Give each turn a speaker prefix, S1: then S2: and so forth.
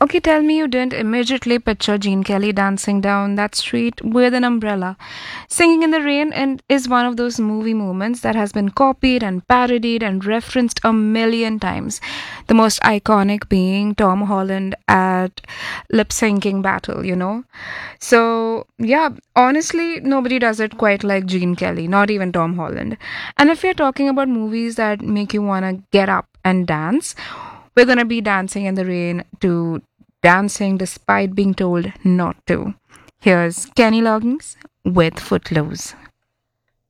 S1: Okay, tell me you didn't immediately picture Gene Kelly dancing down that street with an umbrella. Singing in the Rain and is one of those movie moments that has been copied and parodied and referenced a million times. The most iconic being Tom Holland at lip syncing battle. So, yeah, honestly, nobody does it quite like Gene Kelly, not even Tom Holland. And if you're talking about movies that make you want to get up and dance, we're going to be dancing in the rain to dancing despite being told not to. Here's Kenny Loggins with Footloose.